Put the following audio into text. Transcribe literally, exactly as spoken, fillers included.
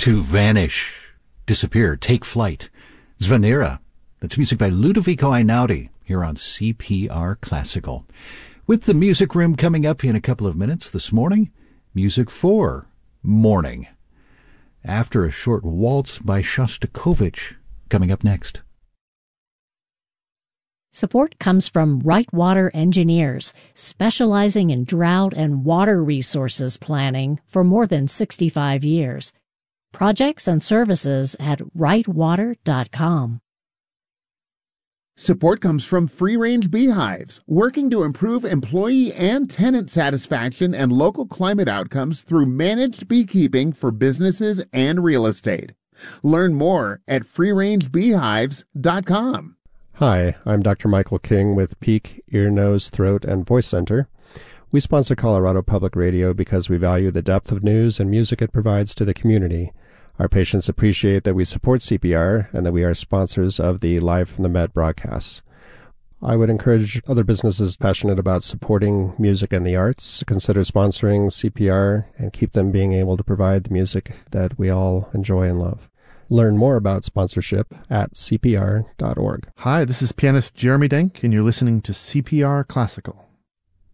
To vanish, disappear, take flight. Zvanera. That's music by Ludovico Einaudi here on C P R Classical. With the music room coming up in a couple of minutes this morning, music for morning. After a short waltz by Shostakovich coming up next. Support comes from Right Water Engineers, specializing in drought and water resources planning for more than sixty-five years. Projects and services at right water dot com. Support comes from Free Range Beehives, working to improve employee and tenant satisfaction and local climate outcomes through managed beekeeping for businesses and real estate. Learn more at free range beehives dot com. Hi, I'm Doctor Michael King with Peak Ear, Nose, Throat, and Voice Center. We sponsor Colorado Public Radio because we value the depth of news and music it provides to the community. Our patients appreciate that we support C P R and that we are sponsors of the Live from the Med broadcasts. I would encourage other businesses passionate about supporting music and the arts to consider sponsoring C P R and keep them being able to provide the music that we all enjoy and love. Learn more about sponsorship at C P R dot org. Hi, this is pianist Jeremy Denk, and you're listening to C P R Classical.